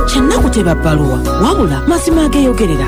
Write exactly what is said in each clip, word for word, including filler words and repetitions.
kyennaku teba bbaluwa wabula mazima ageeyogerera.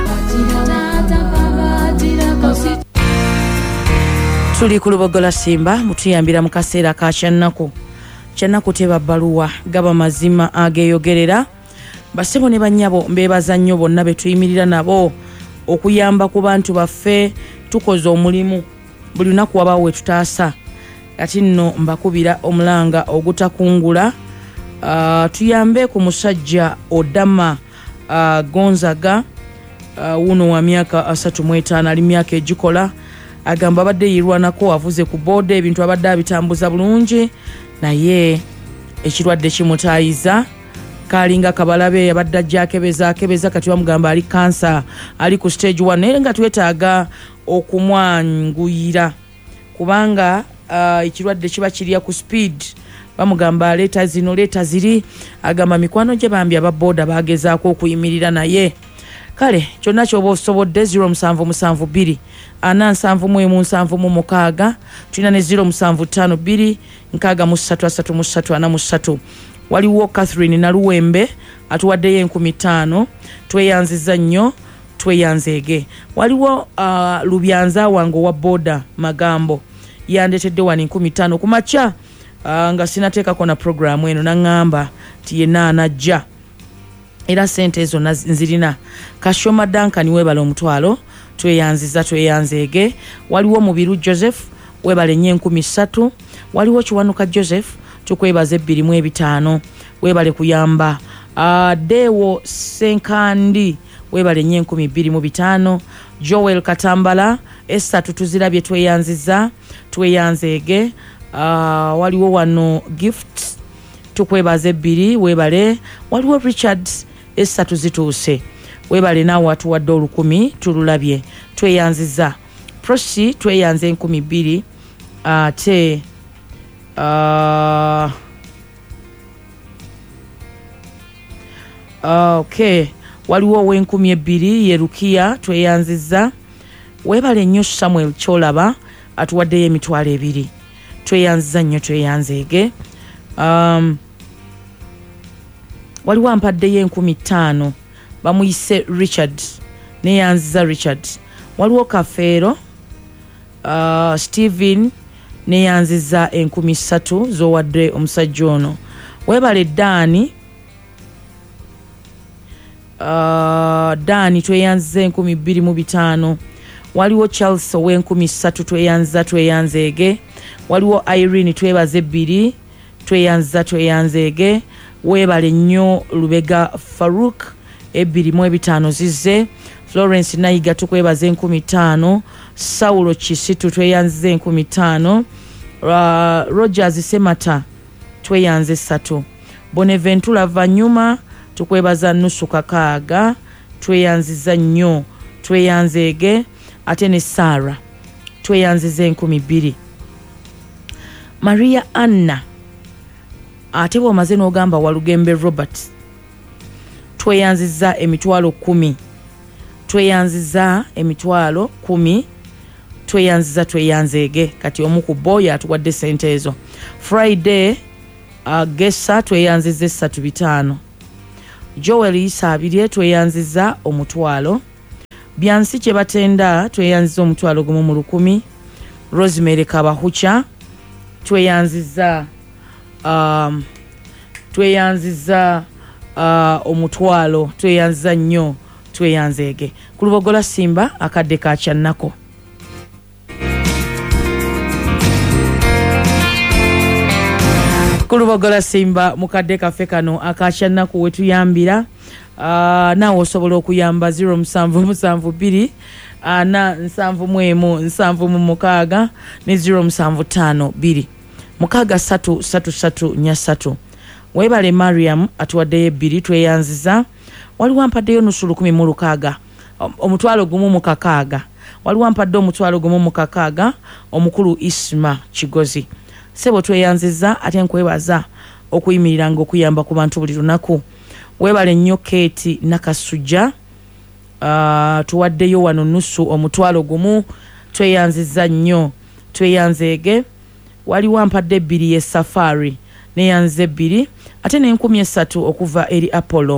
Tuli ku Lubogola Simba mutuyambira mu kaseera ka kyennaku. Kyennaku teba bbaluwa gaba mazima ageeyogerera. Basebo ne bannyabo mbeebaza nnyo bonna be tuyimirira nabo okuyamba ku bantu baffe tukoze omulimu buli lunaku wabaawo we tutaasa. Kati nno mbakubira omulanga ogutakungula. Uh, tuyambe ku musajja Odama uh, Gonzaga uh, uno wa myaka asatu mu etaano ali myaka egikola agamba abadde yirwanako avuze ku boda ebintu abadde abitambuza bulungi naye ekirwadde kimutaayiza kalinga kabalabe abadde ajjakebeza akebeza kati bamugamba ali cancer ali ku stage one naye nga twetaaga okumwanguyira kubanga uh, ekirwadde kiba kirya ku speed bamugamba leta zino leta ziri agamba mikwano gye bambi ababoda bagezaako okuyimirira naye kale kyonna kyoba osobodde zero musanvu musanvu bbiri ana nsanvu mu emu nsanvu mu mukaaga tulina ne zero musanvu ttaano bbiri nkaaga mu ssatu asatu mu ssatu ana mu ssatu. Waliwo Catherine Naluwembe atuwaddeyo enkumi ttaano tweyanziza nnyo tweyanzeege. Waliwo uh, Lubyanza wange wa boda Magambo yandetedde wano enkumi ttaano ku makya uh, nga sinateekako na programu eno naŋŋamba ti yenna anajja era sente ezo nzirina. Kashoma Duncan webale omutwalo tweyanziza tweyanzeege. Waliwo Mubiru Joseph webale nnyo enkumi ssatu. Waliwo Kiwanuka Joseph tukwebaza ebbiri mu ebitaano webale kuyamba. uh, Dewo Senkandi webale nnyo enkumi bbiri mu bitaano. Joel Katambala essatu tuzirabye tweyanziza tweyanzeege. uh, waliwo wano Gift tukwebaza ebbiri webale. Waliwo Richard essatu zituuse webale naawe atuwadde olukumi tululabye tweyanziza. Prosi tweyanze enkumi bbiri ate uh, uh, okay waliwo ow'enkumi ebbiri Yerukia tweyanziza webale nnyo. Samuel Kyolaba atuwaddeyo emitwalo ebiri tweyanziza nnyo tweyanzeege. um, waliwo ampaddeyo enkumi ttaano bamuyise Richard neyanziza Richard. Waliwo Kafeero uh, Steven neyanziza enkumi ssatu zowadde omusajja ono webale. Dani uh, Dani tweyanziza enkumi bbiri mu bitaano. Waliwo Charles ow'enkumi ssatu tweyanziza tweyanzeege. Waliwo Irene twebaza ebbiri tweyanziza tweyanzeege. Webale nnyo Lubega Farouk ebbiri mu ebitaano zizze. Florence Nayiga tukwebaza enkumi ttaano. Saulo Kisitu tweyanziza enkumi ttaano. uh, Rogers Semata tweyanze essatu. Bonaventura Vanyuma tukwebaza nusu kakaaga tweyanziza nnyo tweyanzeege. Ate ne Sara tweyanziza enkumi bbiri. Maria Anna ate bw'omaze n'ogamba Walugembe Robert tweyanziza emitwalo kumi tweyanziza emitwalo kumi tweyanziza tweyanzeege. Kati omu ku boya atuwadde sente ezo. Friday uh, Gessa tweyanziza essatu bitaano. Joel Isabirye tweyanziza omutwalo. Byansi kye batenda tweyanziza omutwalo gumu mu lukumi. Rosemary Kabahucha tweyanziza um, tweyanziza uh, omutwalo tweyanziza nnyo tweyanzeege. Ku Lubogola Simba akadde ka kyannako. Ku Lubogola Simba mukadde kaffe kano akakyannako wetuyambira. Uh, naawe osobola okuyamba zero musanvu musanvu bbiri ana nsanvu mu emu nsanvu mu mukaaga ne zero musanvu ttaano bbiri mukaaga ssatu ssatu ssatu nnya ssatu. Webale Mariam atuwaddeyo ebbiri tweyanziza. Waliwo ampaddeyo nusu lukumi mu lukaaga omutwalo gumu mu kakaaga. Waliwo ampadde omutwalo gumu mu kakaaga omukulu Isma Kigozi. Sebo tweyanziza ate nkwebaza okuyimiriranga okuyamba ku bantu buli lunaku. Webale nnyo Kate Nakasuja uh, tuwaddeyo wano nusu omutwalo gumu tweyanziza nnyo tweyanzeege. Waliwo ampadde ebbiri ye Safari neyanze ebbiri ate n'enkumi essatu okuva eri Apollo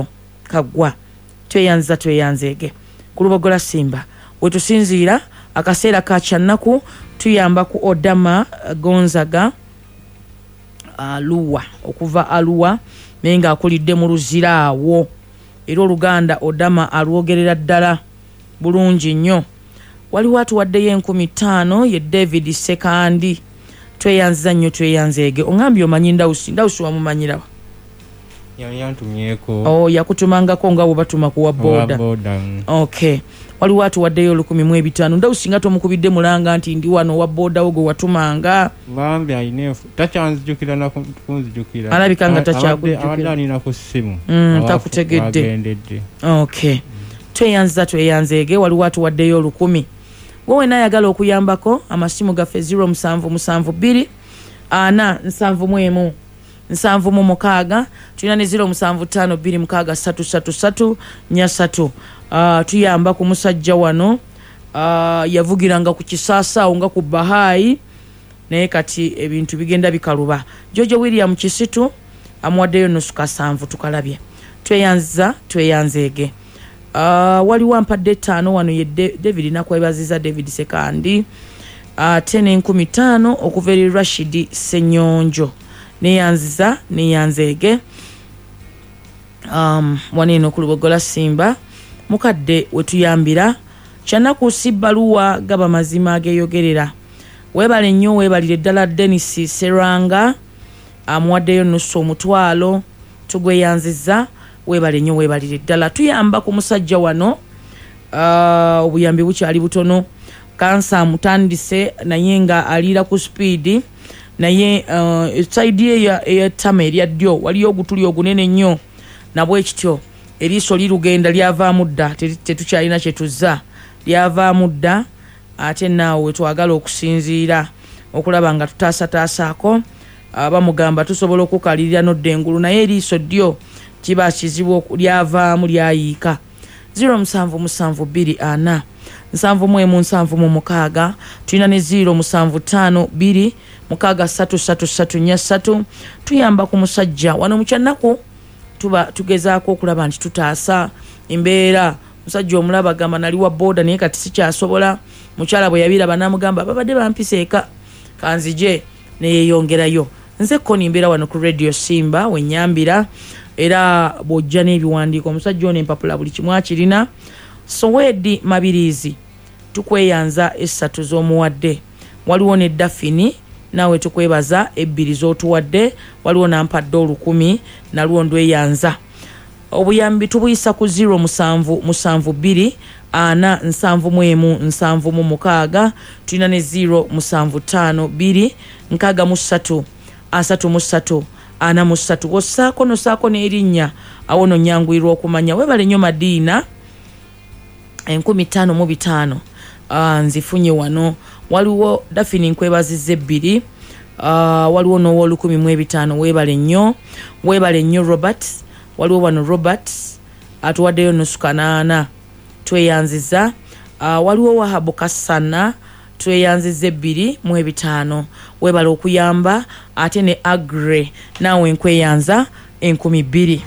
Kaggwa tweyanza tweyanzeege ku Lubogola Simba wetusinziira akaseera ka kyannaku tuyamba ku Odama Gonzaga Aluwa okuva Aluwa naye nga akulidde mu luzira awo era oluganda Odama alwogerera ddala bulungi nnyo. Waliwo atuwaddeyo enkumi ttaano ye David Sekandi tweyanziza nnyo tweyanzeege. Ongambye omanyi Ndawusi Ndawusi wamumanyirawa yantumyeko oh yakutumangako nga bwebatuma kuwa boda okay. Waliwo atuwaddeyo olukumi mu ebitaano Ndawusi nga tomukubidde mulanga nti ndi wano wa boda wo gwe watumanga bambi ayine tachanzijukira na kunzijukira alabika nga takyakujjukira abadani na ku simu mm, takutegedde okay. Tweyanziza tweyanzeege. Waliwo atuwaddeyo olukumi wowe nayagala okuyambako amasimu gaffe zero musanvu musanvu bbiri ana nsanvu mu emu nsanvu mu mukaaga tulina ne zero musanvu ttaano bbiri mukaaga ssatu ssatu ssatu nnya ssatu. Uh, tuyamba ku musajja wano uh, yavugiranga ku kisaasaawo nga ku Bahai naye kati ebintu bigenda bikaluba. Jojo William Kisitu amuwaddeyo nusu kasanvu tukalabye. Tweyanziza tweyanzeege. Uh, waliwo ampadde ttaano wano ye David nakwebaziza David Sekandi ate uh, n'enkumi ttaano okuva eri Rashidi Senyonjo neyanziza neyanzeege. um, waneno ku Lubogola Simba mukadde wetuyambira kyanaku si bbaluwa gaba mazima ageeyogerera. Weebale nnyo weebalire ddala Dennis Seranga amuwaddeyo nusu omutwalo tugweyanziza weebale nnyo weebalire ddala. Tuyamba ku musajja wano uh, obuyambi bukyali butono kansa amutandise naye nga aliira ku speedi naye uh, side ye ey'ettama erya ddyo waliyo ogutuli ogunene nnyo nabwe kityo eriiso lirugenda lyavaamu dda tetukyalina kyetuzza lyavaamu dda ate naawe wetwagala okusinziira okulaba nga tutaasataasaako bamugamba tusobola okukalirira nodda engulu naye eriiso ddyo kiba kizibu lyavaamu lyayiika. Zero musanvu musanvu bbiri ana nsanvu mu emu nsanvu mu mukaaga tulina ne zero musanvu ttaano bbiri mukaaga ssatu ssatu ssatu nnya ssatu. Tuyamba ku musajja wano mu kyannaku tuba tugezaako okulaba nti tutaasa embeera. Musajja omulaba gamba nali wa boda naye kati sikyasobola. Mukyala bwe yabiraba n'amugamba babadde bampiseeka kanzije neyeeyongerayo. Nze Koni mbeera wano ku Radio Simba wenyambira era bw'ojja n'ebiwandiiko omusajja ono empapula buli kimu akirina. Sowedi Mabirizi tukweyanza essatu z'omuwadde. Waliwo ne Dafini naawe tukwebaza ebbiri z'otuwadde. Waliwo nampadde olukumi nalwo ndweyanza. Obuyambi tubuyisa ku zero musanvu musanvu bbiri ana nsanvu mu emu nsanvu mu mukaaga tulina ne zero musanvu ttaano bbiri nkaaga mu ssatu asatu mu ssatu ana mu ssatu ossaako nosaako n'erinnya awo no nyanguyirwa okumanya. Weebale nnyo Madiina enkumi ttaano mu bitaano uh, nzifunye wano. Waliwo Dafini nkwebazizza ebbiri uh, waliwo n'ow'olukumi mu ebitaano weebale nnyo weebale nnyo Robert. Waliwo wano Robert atuwaddeyo nusu kanaana tweyanziza. Uh, waliwo Wahabu Kasana tweyanziza ebbiri mu ebitaano weebale okuyamba ate ne Agre naawe nkweyanza enkumi bbiri.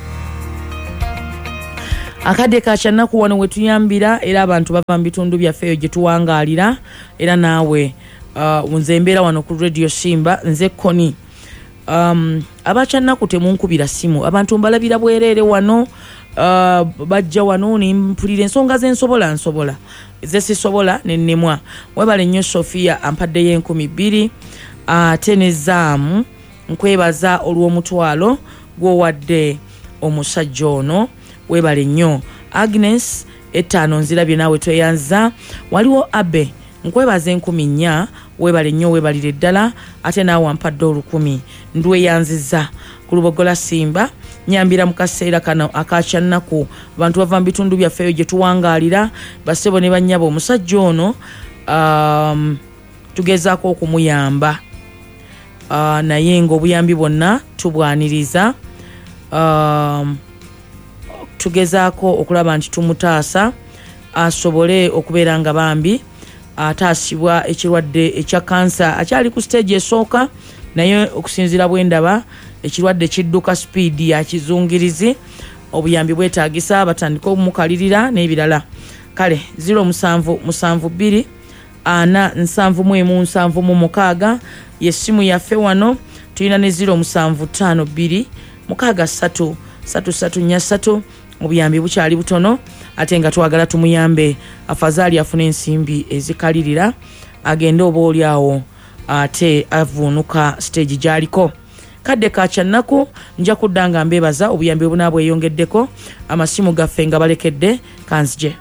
Akadde ka kyannaku wano wetuyambira era abantu bava mu bitundu byaffe eyo gye tuwangaalira era naawe uh, nze mbeera wano ku Radio Simba nze Koni. Um, abakyannaku temunkubira simu abantu mbalabira bwereere wano uh, bajja wano nimpulira ensonga zensobola nsobola ze sisobola nennemwa. Webale nnyo Sofia ampaddeyo enkumi bbiri ate ne Zaamu nkwebaza olw'omutwalo gwowadde omusajja ono webale nnyo. Agnes etaano nzirabye naawe tweyanza. Waliwo Abe nkwebaza enkumi nnya webale nnyo webalire ddala ate naawe ampadde olukumi ndweyanziza. Ku Lubogola Simba nyambira mu kaseera kano akakyannaku abantu bava mu bitundu byaffe gye tuwangaalira basebo ne bannyabo omusajja ono um, tugezaako okumuyamba uh, naye ng'obuyambi bwonna tubwaniriza. um, tugezaako okulaba nti tumutaasa asobole okubeera nga bambi ataasibwa ekirwadde ekya kansa akyali ku stage esooka naye okusinziira bwendaba ekirwadde kidduka speedi ya kizungirizi obuyambi bwetaagisa batandika okumukalirira n'ebirala. Kale zero musanvu musanvu bbiri ana nsanvu mu emu nsanvu mu mukaaga yessimu yaffe wano. Tulina ne zero musanvu ttaano bbiri mukaaga ssatu ssatu ssatu nnya ssatu. Obuyambi bukyali butono ate nga twagala tumuyambe afazaali afuna ensimbi ezikalirira agende oba oliawo ate avuunuka stage gy'aliko. Kadde ka kyannaku nja kudda nga mbeebaza obuyambi obuna bweyongeddeko amasimu gaffe nga balekedde kanzije.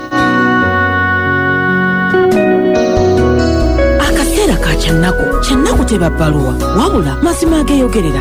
Akaseera ka kyannaku kyannaku teba bbaluwa wabula mazima ageeyogerera.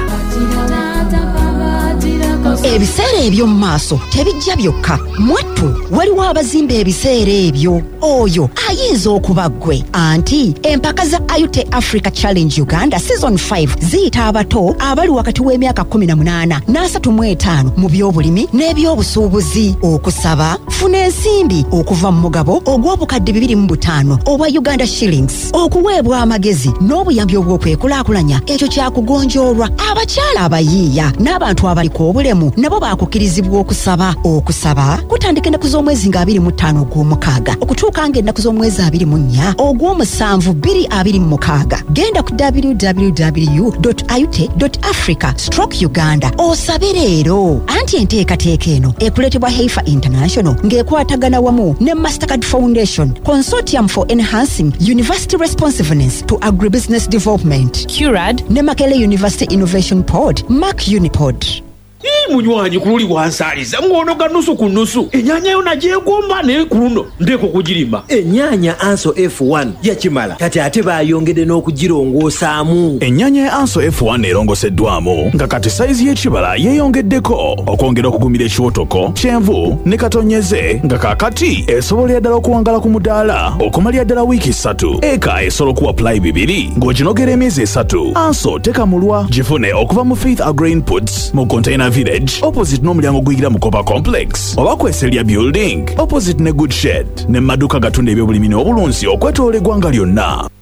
Ebiseera eby'omu maaso tebijja byokka. Mwattu waliwo abazimba ebiseera ebyo. Oyo ayinza okuba ggwe. Anti empaka za Ayute Africa Challenge Uganda Season five ziyita abato abali wakati w'emyaka kumi na munaana n'asatu mu etaano mu by'obulimi n'ebyobusuubuzi. Okusaba funa ensimbi okuva mu mugabo ogw'obukadde bibiri mu butaano obwa Uganda shillings. Okuweebwa amagezi n'obuyambi obw'okwekulaakulanya ekyo kyakugonjoolwa. Abakyala abayiiya n'abantu abaliko obulemu nabo bakukirizibwa okusaba. Okusaba kutandika ennaku z'omwezi nga abiri mu ttaano ogw'omukaaga okutuuka nga ennaku z'omwezi abiri mu nnya ogw'omusanvu bbiri abiri mu mukaaga. Genda ku w w w dot ayute dot africa stroke uganda osabe leero. Anti enteekateeka eno ekuleetebwa Heifer International ng'ekwatagana wamu ne Mastercard Foundation Consortium for Enhancing University Responsiveness to Agribusiness Development C U R A D ne Makerere University Innovation Pod Mac Unipod. Hii munywanyi kuli wansaliza ngono ganusu kunusu. Enyanya yona jegomba ne kuno ndeko kujirima. Enyanya Anso F one ya chimala kati ate bayongede n'okugirongoosaamu. Enyanya ya Anso F one erongoseddwamu nga kati saizi y'ekibala yeeyongeddeko okwongera okugumira ekiwotoko kyenvu ne katonyeze nga kakati esobolera ddala okuwangala ku mudaala okumalira ddala wiiki ssatu. Eka esobola okuwapply bibiri ng'oginogera emyezi esatu. Anso tekamulwa gifune okuva mu Faith Agro Inputs mu container Village opposite n'omulyango guyingira mu Kopa Complex oba kweselya building opposite ne Good Shed ne maduka gatunda ebyobulimi n'obulunzi okwetoola eggwanga lyonna.